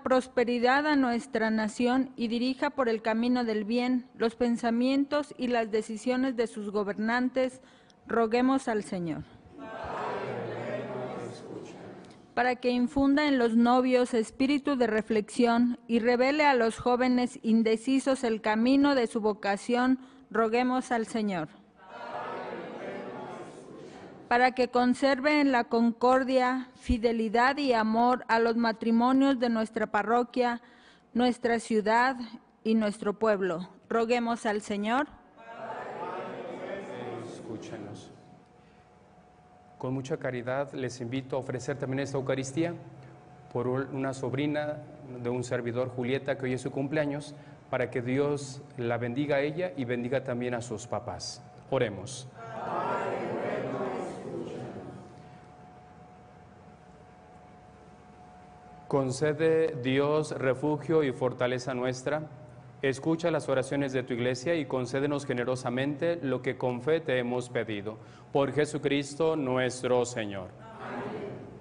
prosperidad a nuestra nación y dirija por el camino del bien los pensamientos y las decisiones de sus gobernantes, roguemos al Señor. Para que infunda en los novios espíritu de reflexión y revele a los jóvenes indecisos el camino de su vocación, roguemos al Señor. Para que conserve en la concordia, fidelidad y amor a los matrimonios de nuestra parroquia, nuestra ciudad y nuestro pueblo. Roguemos al Señor. Escúchanos. Con mucha caridad les invito a ofrecer también esta Eucaristía por una sobrina de un servidor, Julieta, que hoy es su cumpleaños, para que Dios la bendiga a ella y bendiga también a sus papás. Oremos. Concede, Dios, refugio y fortaleza nuestra. Escucha las oraciones de tu Iglesia y concédenos generosamente lo que con fe te hemos pedido. Por Jesucristo nuestro Señor.